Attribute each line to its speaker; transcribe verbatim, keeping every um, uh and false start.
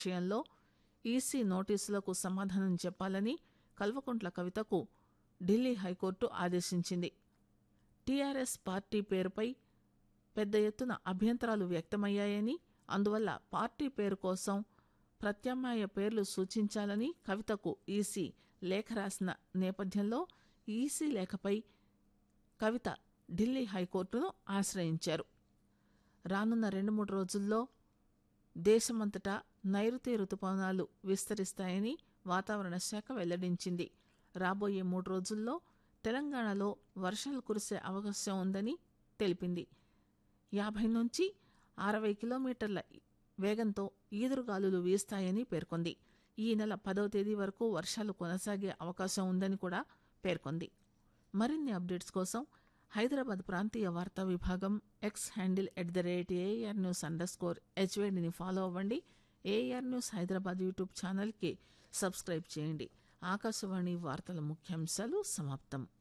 Speaker 1: విషయంలో ఈసీ నోటీసులకు సమాధానం చెప్పాలని కల్వకుంట్ల కవితకు ఢిల్లీ హైకోర్టు ఆదేశించింది. టీఆర్ఎస్ పార్టీ పేరుపై పెద్ద ఎత్తున అభ్యంతరాలు వ్యక్తమయ్యాయని, అందువల్ల పార్టీ పేరు కోసం ప్రత్యామ్నాయ పేర్లు సూచించాలని కవితకు ఈసీ లేఖ రాసిన నేపథ్యంలో ఈసీ లేఖపై కవిత ఢిల్లీ హైకోర్టును ఆశ్రయించారు. రానున్న రెండు మూడు రోజుల్లో దేశమంతటా నైరుతి రుతుపవనాలు విస్తరిస్తాయని వాతావరణ శాఖ వెల్లడించింది. రాబోయే మూడు రోజుల్లో తెలంగాణలో వర్షాలు కురిసే అవకాశం ఉందని తెలిపింది. యాభై నుంచి అరవై కిలోమీటర్ల వేగంతో ఈదురుగాలులు వీస్తాయని పేర్కొంది. ఈ నెల పదవ తేదీ వరకు వర్షాలు కొనసాగే అవకాశం ఉందని కూడా పేర్కొంది. మరిన్ని అప్డేట్స్ కోసం హైదరాబాద్ ప్రాంతీయ వార్తా విభాగం X handle at the rate AR news under score హెచ్వేడిని follow అవ్వండి. ఏఆర్ న్యూస్ హైదరాబాద్ యూట్యూబ్ ఛానల్కి సబ్స్క్రైబ్ చేయండి. ఆకాశవాణి వార్తల ముఖ్యాంశాలు సమాప్తం.